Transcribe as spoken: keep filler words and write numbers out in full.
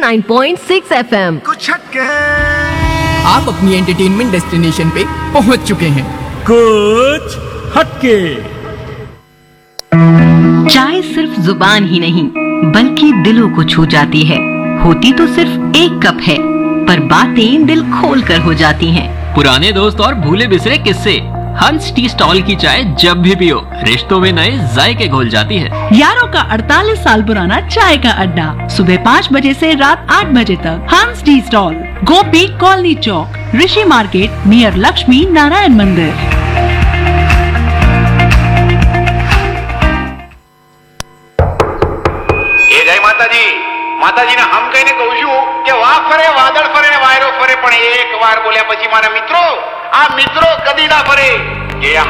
Nine point six F M. कुछ हटके आप अपनी एंटरटेनमेंट डेस्टिनेशन पे पहुंच चुके हैं। कुछ हटके। चाय सिर्फ जुबान ही नहीं बल्कि दिलों को छू जाती है। होती तो सिर्फ एक कप है पर बातें दिल खोल कर हो जाती हैं। पुराने दोस्त और भूले बिसरे किस्से। हंस टी स्टॉल की चाय जब भी पियो रिश्तों में नए जायके घोल जाती है। यारों का अड़तालीस साल पुराना चाय का अड्डा सुबह पाँच बजे से रात आठ बजे तक। हंस टी स्टॉल, गोपी कॉलोनी चौक, ऋषि मार्केट, नियर लक्ष्मी नारायण मंदिर। ए जय माताजी। माताजी ने हम कहीने कहूं છું કે વા ફરે વાદળ ફરે ને વાયરો ફરે પણ એક વાર બોલ્યા પછી મારા મિત્રો આ મિત્રો કદી ના ફરે કે